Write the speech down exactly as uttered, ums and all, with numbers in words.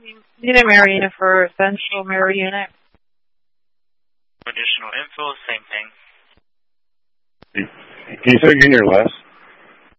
Unit Marietta for Central Mirror Unit. Additional info, same thing. Can you say again your last